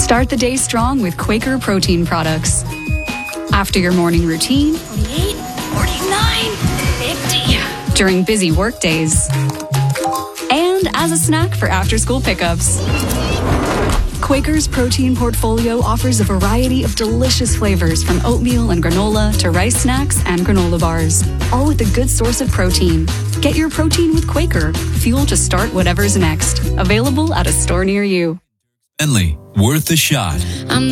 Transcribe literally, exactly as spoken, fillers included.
Start the day strong with Quaker protein products. After your morning routine, forty-eight, forty-nine, fifty. During busy work days, and as a snack for after-school pickups. Quaker's protein portfolio offers a variety of delicious flavors from oatmeal and granola to rice snacks and granola bars, all with a good source of protein. Get your protein with Quaker, fuel to start whatever's next. Available at a store near you. Henley, worth a shot. I'm